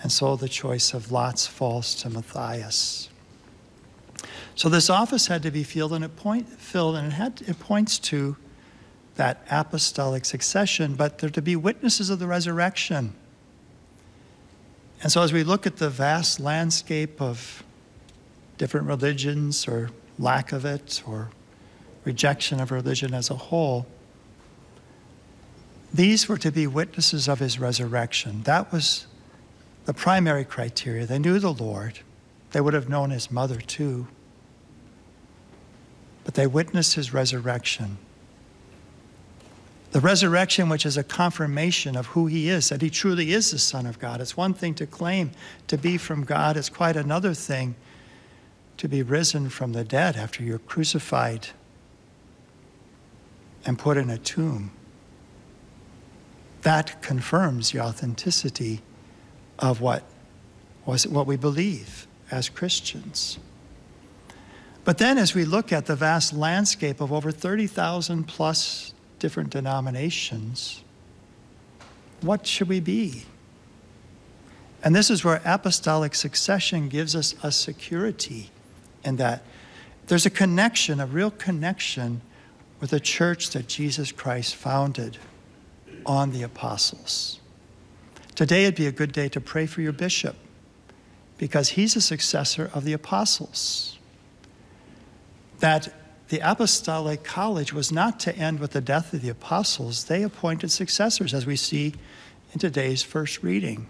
And so the choice of lots falls to Matthias. So this office had to be filled, and it points to that apostolic succession, but they're to be witnesses of the resurrection. And so as we look at the vast landscape of different religions, or lack of it, or rejection of religion as a whole, these were to be witnesses of his resurrection. That was the primary criteria. They knew the Lord. They would have known his mother too. But they witnessed his resurrection. The resurrection, which is a confirmation of who he is, that he truly is the Son of God. It's one thing to claim to be from God. It's quite another thing to be risen from the dead after you're crucified and put in a tomb. That confirms the authenticity of what we believe as Christians. But then as we look at the vast landscape of over 30,000 plus different denominations, what should we be? And this is where apostolic succession gives us a security in that there's a connection, a real connection with the church that Jesus Christ founded on the apostles. Today would be a good day to pray for your bishop because he's a successor of the apostles. That the apostolic college was not to end with the death of the apostles. They appointed successors, as we see in today's first reading.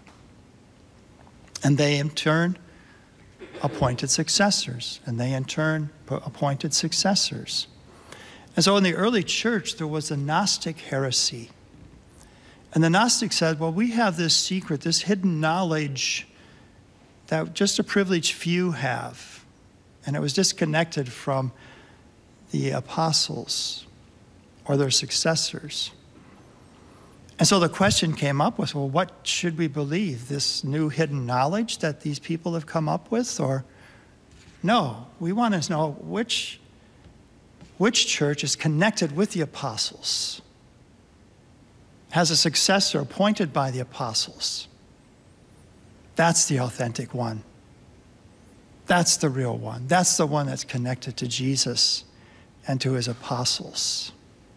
And they in turn appointed successors, and they in turn appointed successors. And so in the early church, there was a Gnostic heresy. And the Gnostics said, well, we have this secret, this hidden knowledge that just a privileged few have. And it was disconnected from the apostles or their successors. And so the question came up with, well, what should we believe? This new hidden knowledge that these people have come up with? Or no, we want to know which church is connected with the apostles, has a successor appointed by the apostles. That's the authentic one. That's the real one. That's the one that's connected to Jesus and to his apostles.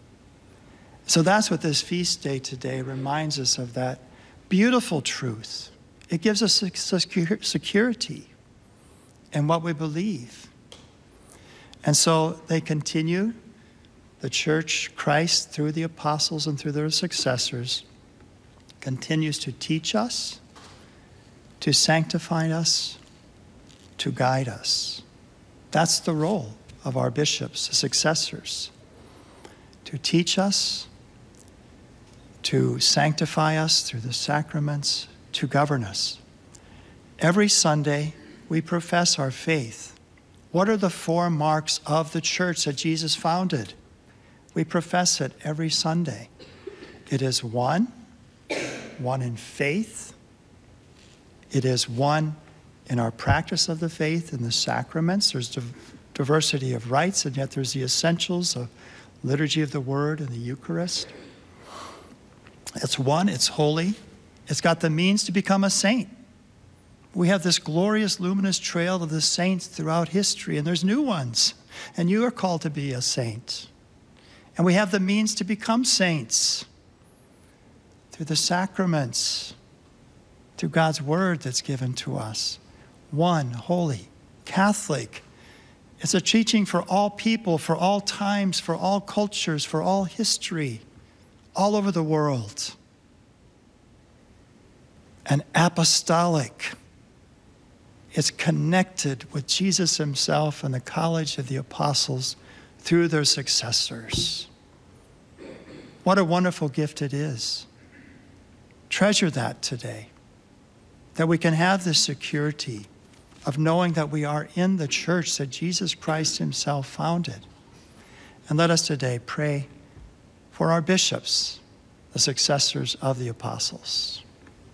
So that's what this feast day today reminds us of, that beautiful truth. It gives us security in what we believe. And so they continue, the church, Christ, through the apostles and through their successors, continues to teach us, to sanctify us, to guide us. That's the role of our bishops, the successors, to teach us, to sanctify us through the sacraments, to govern us. Every Sunday, we profess our faith. What are the 4 marks of the church that Jesus founded? We profess it every Sunday. It is one in faith. It is one in our practice of the faith in the sacraments. There's diversity of rites, and yet there's the essentials of liturgy of the word and the Eucharist. It's one, it's holy. It's got the means to become a saint. We have this glorious, luminous trail of the saints throughout history, and there's new ones. And you are called to be a saint. And we have the means to become saints through the sacraments, through God's word that's given to us. One, holy, Catholic. It's a teaching for all people, for all times, for all cultures, for all history, all over the world. And apostolic. It's connected with Jesus himself and the college of the apostles through their successors. What a wonderful gift it is. Treasure that today, that we can have this security of knowing that we are in the church that Jesus Christ himself founded. And let us today pray for our bishops, the successors of the apostles.